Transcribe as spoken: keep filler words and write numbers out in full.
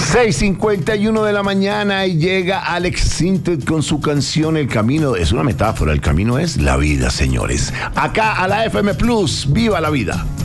seis cincuenta y uno de la mañana y llega Alex Sintek con su canción El Camino. Es una metáfora, el camino es la vida, señores. Acá a la F M Plus, ¡viva la vida!